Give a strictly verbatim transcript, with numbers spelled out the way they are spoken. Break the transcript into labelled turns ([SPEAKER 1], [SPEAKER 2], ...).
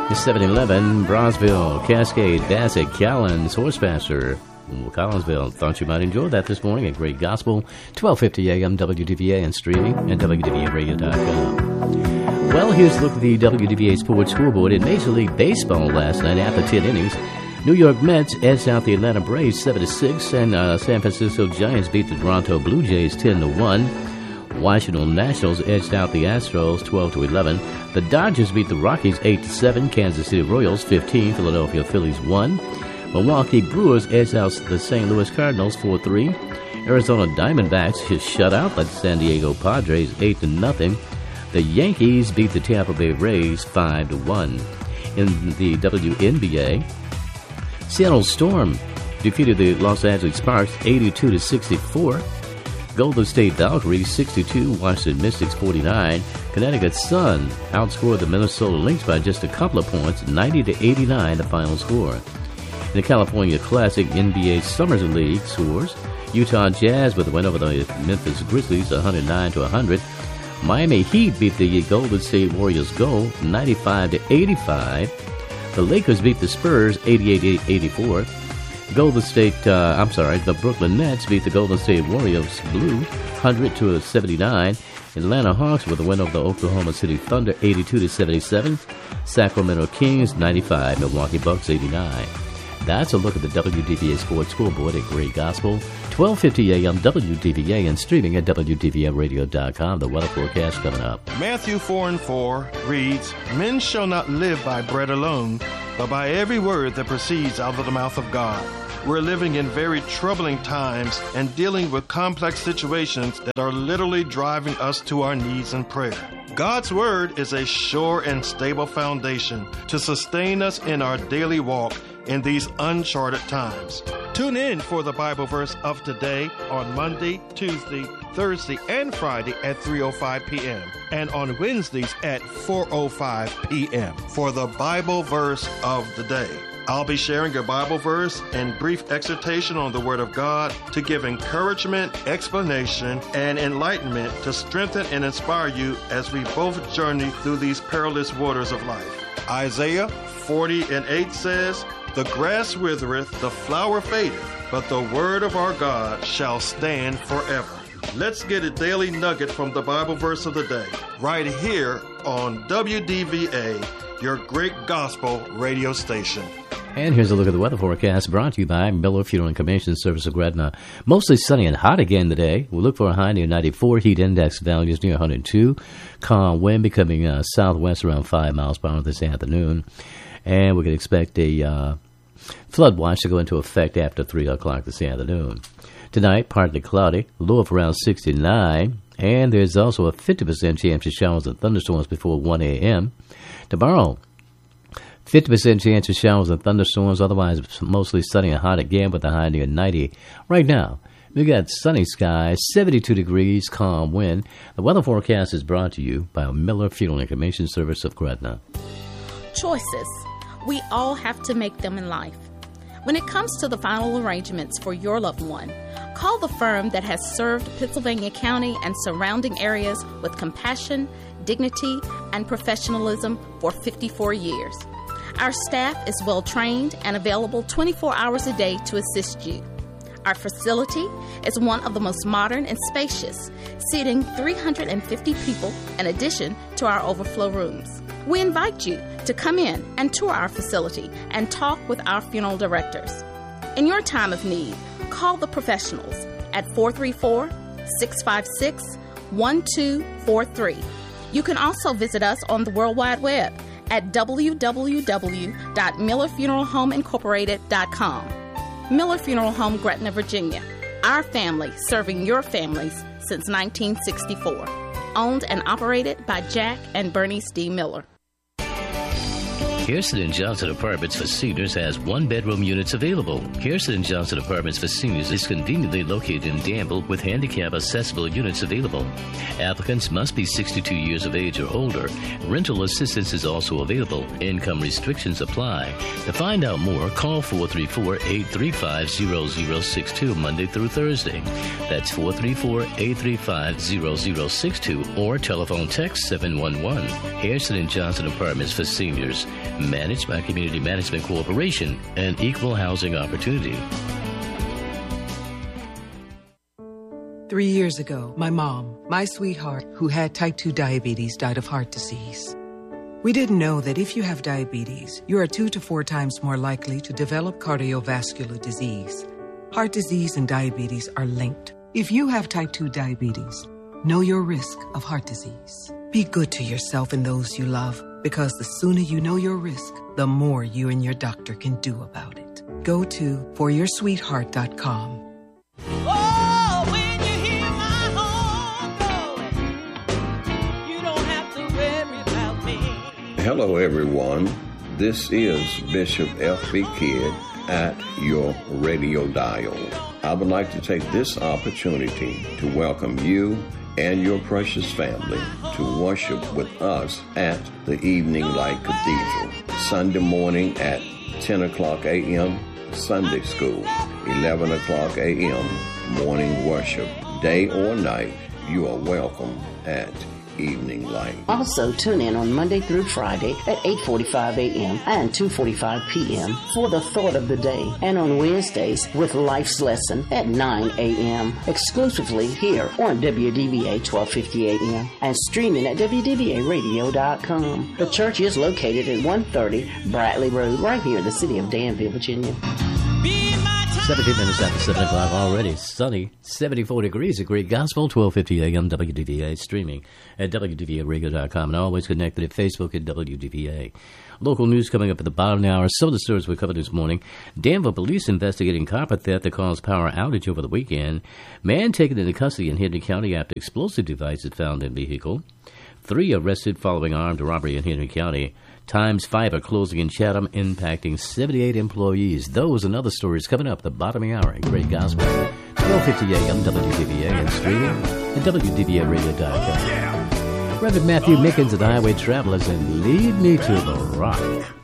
[SPEAKER 1] seven eleven, Bronzeville, Cascade, Bassett, Callens, Horsefaster, Collinsville. Thought you might enjoy that this morning at Great Gospel, twelve fifty a.m. W D V A and streaming at W D V A radio dot com. Well, here's a look at the W D V A Sports Scoreboard. In Major League Baseball last night, after ten innings, New York Mets edged out the Atlanta Braves seven to six, and uh, San Francisco Giants beat the Toronto Blue Jays ten to one. Washington Nationals edged out the Astros twelve to eleven. The Dodgers beat the Rockies eight to seven. Kansas City Royals fifteen. Philadelphia Phillies one. Milwaukee Brewers edged out the Saint Louis Cardinals four three. Arizona Diamondbacks is shut out by the San Diego Padres eight to nothing. The Yankees beat the Tampa Bay Rays five to one. In the W N B A, Seattle Storm defeated the Los Angeles Sparks eighty-two to sixty-four. Golden State Valkyries sixty-two, Washington Mystics forty-nine. Connecticut Sun outscored the Minnesota Lynx by just a couple of points, ninety to eighty-nine, the final score. In the California Classic N B A Summer League scores, Utah Jazz with a win over the Memphis Grizzlies one hundred nine to one hundred. Miami Heat beat the Golden State Warriors Go ninety-five to eighty-five. The Lakers beat the Spurs eighty-eight to eighty-four. Golden State, uh, I'm sorry, the Brooklyn Nets beat the Golden State Warriors Blue one hundred to seventy-nine. Atlanta Hawks with a win over the Oklahoma City Thunder eighty-two to seventy-seven. Sacramento Kings ninety-five, Milwaukee Bucks eighty-nine. That's a look at the W D V A Sports Scoreboard at Great Gospel, twelve fifty a.m. W D V A and streaming at W D V A radio dot com. The weather forecast coming up.
[SPEAKER 2] Matthew four and four reads, "Men shall not live by bread alone, but by every word that proceeds out of the mouth of God." We're living in very troubling times and dealing with complex situations that are literally driving us to our knees in prayer. God's Word is a sure and stable foundation to sustain us in our daily walk in these uncharted times. Tune in for the Bible verse of today on Monday, Tuesday, Thursday, and Friday at three oh five p.m. and on Wednesdays at four oh five p.m. for the Bible verse of the day. I'll be sharing a Bible verse and brief exhortation on the Word of God to give encouragement, explanation, and enlightenment to strengthen and inspire you as we both journey through these perilous waters of life. Isaiah forty and eight says, "The grass withereth, the flower fadeth, but the word of our God shall stand forever." Let's get a daily nugget from the Bible verse of the day, right here on W D V A, your Great Gospel radio station.
[SPEAKER 1] And here's a look at the weather forecast brought to you by Miller Funeral and Cremation Service of Gretna. Mostly sunny and hot again today. We'll look for a high near ninety-four. Heat index values near one hundred two. Calm wind becoming uh, southwest around five miles per hour this afternoon. And we can expect a uh, flood watch to go into effect after three o'clock this afternoon. Tonight, partly cloudy, low of around sixty-nine. And there's also a fifty percent chance of showers and thunderstorms before one a.m. Tomorrow, fifty percent chance of showers and thunderstorms, otherwise mostly sunny and hot again with a high near ninety. Right now, we got sunny skies, seventy-two degrees, calm wind. The weather forecast is brought to you by Miller Funeral and Cremation Service of Gretna.
[SPEAKER 3] Choices. We all have to make them in life. When it comes to the final arrangements for your loved one, call the firm that has served Pittsylvania County and surrounding areas with compassion, dignity, and professionalism for fifty-four years. Our staff is well trained and available twenty-four hours a day to assist you. Our facility is one of the most modern and spacious, seating three hundred fifty people in addition to our overflow rooms. We invite you to come in and tour our facility and talk with our funeral directors. In your time of need, call the professionals at four three four, six five six, one two four three. You can also visit us on the World Wide Web at w w w dot miller funeral home incorporated dot com. Miller Funeral Home, Gretna, Virginia. Our family serving your families since nineteen sixty-four. Owned and operated by Jack and Bernice D. Miller.
[SPEAKER 1] Kirsten and Johnson Apartments for Seniors has one-bedroom units available. Kirsten and Johnson Apartments for Seniors is conveniently located in Danville with handicap-accessible units available. Applicants must be sixty-two years of age or older. Rental assistance is also available. Income restrictions apply. To find out more, call four three four, eight three five, zero zero six two Monday through Thursday. That's four three four, eight three five, zero zero six two or telephone text seven one one. Kirsten and Johnson Apartments for Seniors. Managed by Community Management Corporation and Equal Housing Opportunity.
[SPEAKER 4] Three years ago, my mom, my sweetheart, who had type two diabetes, died of heart disease. We didn't know that if you have diabetes, you are two to four times more likely to develop cardiovascular disease. Heart disease and diabetes are linked. If you have type two diabetes, know your risk of heart disease. Be good to yourself and those you love, because the sooner you know your risk, the more you and your doctor can do about it. Go to for your sweetheart dot com.
[SPEAKER 5] Oh, when you hear my horn blowing, you don't have to worry about me.
[SPEAKER 6] Hello, everyone. This is Bishop F B. Kidd at your radio dial. I would like to take this opportunity to welcome you and your precious family to worship with us at the Evening Light Cathedral. Sunday morning at ten o'clock a.m., Sunday school, eleven o'clock a.m., morning worship. Day or night, you are welcome at Evening Light.
[SPEAKER 7] Also, tune in on Monday through Friday at eight forty-five a.m. and two forty-five p.m. for the Thought of the Day, and on Wednesdays with Life's Lesson at nine a.m. exclusively here on W D V A twelve fifty A.M. and streaming at W D V A radio dot com. The church is located at one thirty Bradley Road, right here in the city of Danville, Virginia.
[SPEAKER 1] seventeen minutes after seven o'clock already. Sunny, seventy-four degrees. A great gospel, twelve fifty a.m. W D V A, streaming at W D V A radio dot com, and always connected at Facebook at W D V A. Local news coming up at the bottom of the hour. Some of the stories we covered this morning. Danville police investigating copper theft that caused power outage over the weekend. Man taken into custody in Henry County after explosive devices found in vehicle. Three arrested following armed robbery in Henry County. Times Fiber closing in Chatham, impacting seventy-eight employees. Those and other stories coming up at the bottom of the hour. Great gospel. twelve fifty a.m. W D V A and streaming at W D V A radio dot com. Reverend Matthew Mickens of the Highway Travelers and Lead Me to the Rock.